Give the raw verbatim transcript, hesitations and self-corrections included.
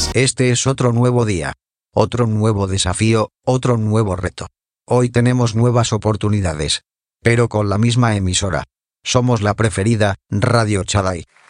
Este es otro nuevo día, otro nuevo desafío, otro nuevo reto. Hoy tenemos nuevas oportunidades, pero con la misma emisora. Somos la preferida, Radio Chadai.